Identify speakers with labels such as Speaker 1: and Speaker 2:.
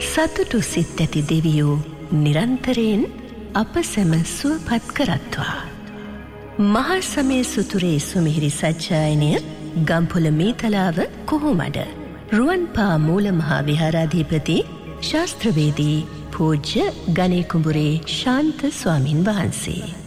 Speaker 1: සතුටු සිත් ඇති දෙවියෝ නිරන්තරයෙන් අප සැම සුවපත් කරත්වා. මහා සමය සුතුරේ සුමිහිරි සජ්ජායනය ගම්පොළ මීතලාව කොහොමඩ රුවන්පා මූල මහා විහාරාධිපති ශාස්ත්‍රවේදී පූජ්‍ය ගණේකුඹුරේ ශාන්ත ස්වාමින් වහන්සේ